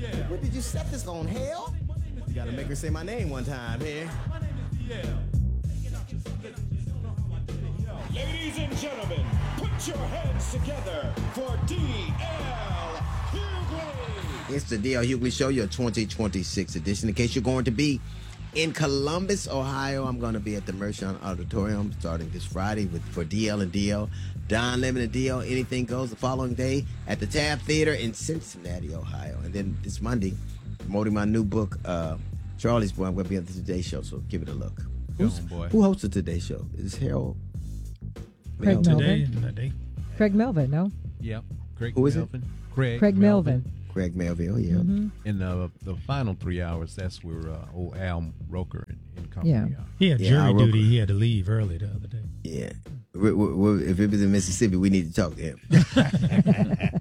What did you set this on, hell? You gotta make her say my name one time here. Ladies and gentlemen, put your hands together for D.L. Hughley. It's the D.L. Hughley Show, your 2026 edition. In case you're going to be in Columbus, Ohio, I'm going to be at the Mershon Auditorium starting this Friday for DL and DL. Don Lemon and DL, Anything Goes, the following day at the Tab Theater in Cincinnati, Ohio. And then this Monday, promoting my new book, Charlie's Boy. I'm going to be on the Today Show, so give it a look. Who hosts the Today Show? Is Harold? Craig Today. Craig Melvin, no? Yep. Craig Who is Melvin. it? Craig Melvin. Craig Melville, yeah. Mm-hmm. In the final 3 hours, that's where old Al Roker and company. Yeah. He had jury duty. He had to leave early the other day. Yeah. If it was in Mississippi, we need to talk to him.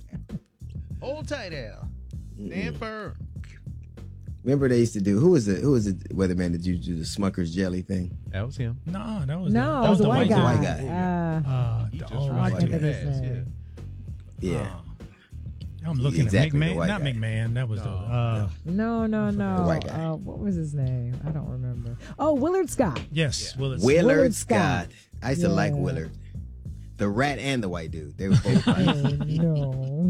Old tight Al. Stand firm. Remember they used to do, who was the weatherman that used to do the Smucker's jelly thing? That was him. No, that was the white guy. White guy. I can't think of his name. Yeah. I'm looking Exactly, at the McMahon. white Not guy. McMahon. That was No. The white guy. What was his name? I don't remember. Oh, Willard Scott. yes. Willard Willard Scott. Scott. I used to like Yeah. Willard. The rat and the white dude. They were both right. No.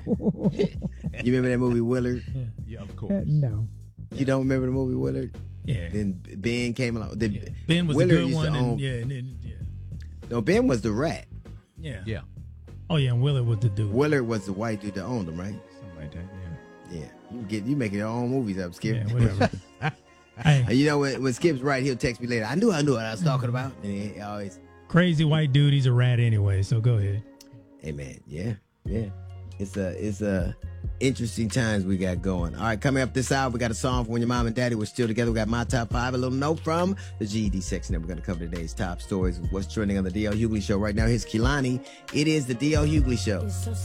You remember that movie Willard? Yeah, of course. No. You don't remember the movie Willard? Yeah. Then Ben came along. Then Yeah. Ben was Willard the good used to one. own- And, and then, No, Ben was the rat. yeah. Yeah. Oh, yeah, and Willard was the dude. Willard was the white dude that owned him, right? Something like that, Yeah. You making your own movies up, Skip. Yeah, whatever. Hey, You know when Skip's right, he'll text me later. I knew what I was talking about. And he always, crazy white dude. He's a rat anyway, so go ahead. hey man, yeah. It's a interesting times we got going. All right, coming up this hour, we got a song for when your mom and daddy were still together. We got my top 5, a little note from the GED section. Then we're going to cover today's top stories, what's trending on the DL Hughley Show right now. Here's Kehlani. It is the DL Hughley Show. It's so